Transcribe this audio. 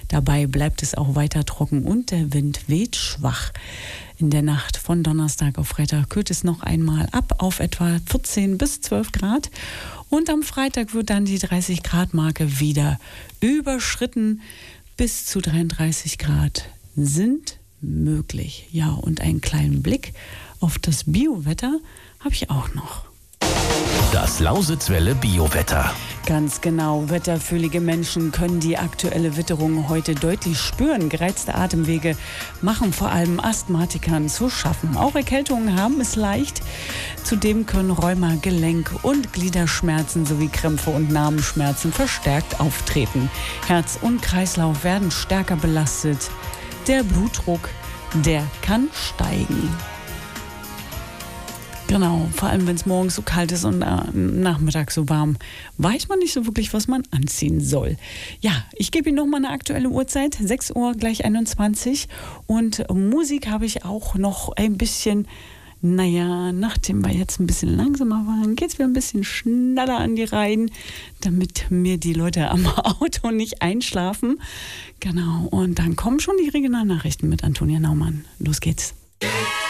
Dabei bleibt es auch weiter trocken und der Wind weht schwach. In der Nacht von Donnerstag auf Freitag kühlt es noch einmal ab auf etwa 14 bis 12 Grad. Und am Freitag wird dann die 30-Grad-Marke wieder überschritten. Bis zu 33 Grad sind möglich. Ja, und einen kleinen Blick auf das Biowetter habe ich auch noch. Das Lausitzwelle Biowetter. Ganz genau, wetterfühlige Menschen können die aktuelle Witterung heute deutlich spüren. Gereizte Atemwege machen vor allem Asthmatikern zu schaffen. Auch Erkältungen haben es leicht. Zudem können Rheuma, Gelenk- und Gliederschmerzen sowie Krämpfe und Narbenschmerzen verstärkt auftreten. Herz und Kreislauf werden stärker belastet. Der Blutdruck, der kann steigen. Genau, vor allem wenn es morgens so kalt ist und nachmittags so warm, weiß man nicht so wirklich, was man anziehen soll. Ja, ich gebe Ihnen nochmal eine aktuelle Uhrzeit, 6 Uhr gleich 21. Und Musik habe ich auch noch ein bisschen, nachdem wir jetzt ein bisschen langsamer waren, geht es wieder ein bisschen schneller an die Reihen, damit mir die Leute am Auto nicht einschlafen. Genau, und dann kommen schon die Regionalnachrichten mit Antonia Naumann. Los geht's.